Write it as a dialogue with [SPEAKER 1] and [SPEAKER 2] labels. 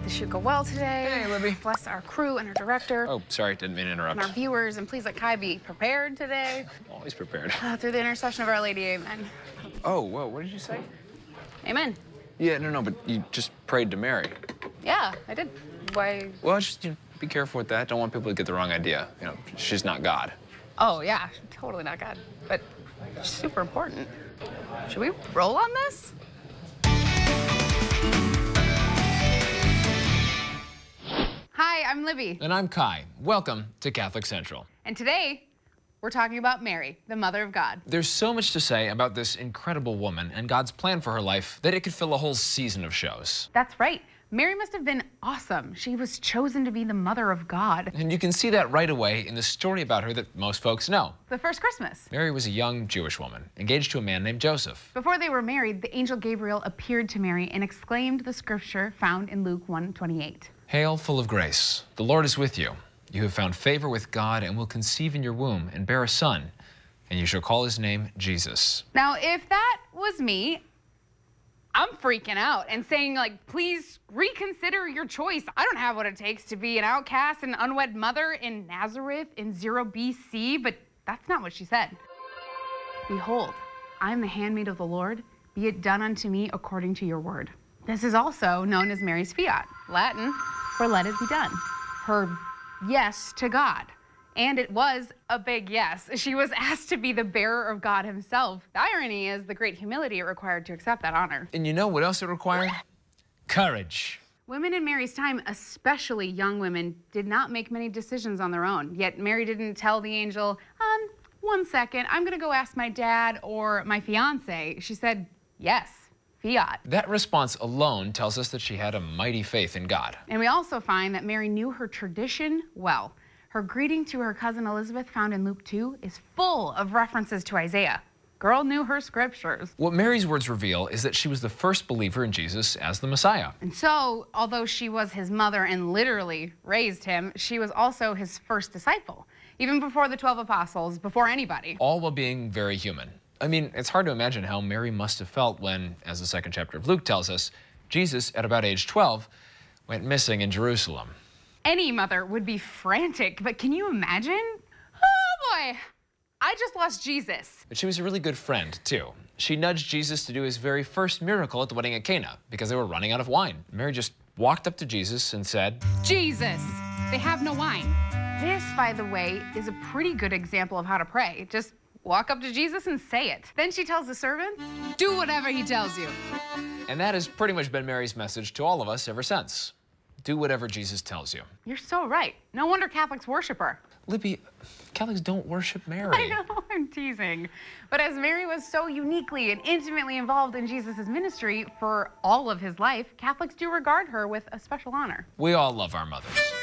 [SPEAKER 1] the shoot go well today.
[SPEAKER 2] Hey, Libby.
[SPEAKER 1] Bless our crew and our director.
[SPEAKER 2] Oh, sorry, didn't mean to interrupt.
[SPEAKER 1] And our viewers, and please let Kai be prepared today.
[SPEAKER 2] Always prepared.
[SPEAKER 1] Through the intercession of Our Lady, amen.
[SPEAKER 2] Oh, whoa, what did you say?
[SPEAKER 1] Amen.
[SPEAKER 2] Yeah, no, but you just prayed to Mary.
[SPEAKER 1] Yeah, I did. Why?
[SPEAKER 2] Well, just be careful with that. Don't want people to get the wrong idea. She's not God.
[SPEAKER 1] Oh, yeah, totally not God. But super important. Should we roll on this? Hi, I'm Libby.
[SPEAKER 3] And I'm Kai. Welcome to Catholic Central.
[SPEAKER 1] And today, we're talking about Mary, the Mother of God.
[SPEAKER 3] There's so much to say about this incredible woman and God's plan for her life that it could fill a whole season of shows.
[SPEAKER 1] That's right. Mary must have been awesome. She was chosen to be the Mother of God.
[SPEAKER 3] And you can see that right away in the story about her that most folks know.
[SPEAKER 1] The first Christmas.
[SPEAKER 3] Mary was a young Jewish woman, engaged to a man named Joseph.
[SPEAKER 1] Before they were married, the angel Gabriel appeared to Mary and exclaimed the scripture found in Luke 1:28.
[SPEAKER 3] Hail, full of grace, the Lord is with you. You have found favor with God and will conceive in your womb and bear a son, and you shall call his name Jesus.
[SPEAKER 1] Now, if that was me, I'm freaking out and saying, please reconsider your choice. I don't have what it takes to be an outcast and unwed mother in Nazareth in 0 BC, but that's not what she said. Behold, I am the handmaid of the Lord. Be it done unto me according to your word. This is also known as Mary's fiat, Latin for let it be done. Her yes to God. And it was a big yes. She was asked to be the bearer of God himself. The irony is the great humility it required to accept that honor.
[SPEAKER 3] And you know what else it required? Courage.
[SPEAKER 1] Women in Mary's time, especially young women, did not make many decisions on their own. Yet Mary didn't tell the angel, 1 second, I'm gonna go ask my dad or my fiance. She said, yes, fiat.
[SPEAKER 3] That response alone tells us that she had a mighty faith in God.
[SPEAKER 1] And we also find that Mary knew her tradition well. Her greeting to her cousin Elizabeth, found in Luke 2, is full of references to Isaiah. Girl knew her scriptures.
[SPEAKER 3] What Mary's words reveal is that she was the first believer in Jesus as the Messiah.
[SPEAKER 1] And so, although she was his mother and literally raised him, she was also his first disciple, even before the 12 apostles, before anybody.
[SPEAKER 3] All while being very human. I mean, it's hard to imagine how Mary must have felt when, as the second chapter of Luke tells us, Jesus, at about age 12, went missing in Jerusalem.
[SPEAKER 1] Any mother would be frantic, but can you imagine? Oh boy, I just lost Jesus.
[SPEAKER 3] But she was a really good friend, too. She nudged Jesus to do his very first miracle at the wedding at Cana because they were running out of wine. Mary just walked up to Jesus and said,
[SPEAKER 1] Jesus, they have no wine. This, by the way, is a pretty good example of how to pray. Just walk up to Jesus and say it. Then she tells the servant, do whatever he tells you.
[SPEAKER 3] And that has pretty much been Mary's message to all of us ever since. Do whatever Jesus tells you.
[SPEAKER 1] You're so right. No wonder Catholics worship her.
[SPEAKER 3] Libby, Catholics don't worship Mary.
[SPEAKER 1] I know, I'm teasing. But as Mary was so uniquely and intimately involved in Jesus' ministry for all of his life, Catholics do regard her with a special honor.
[SPEAKER 3] We all love our mothers.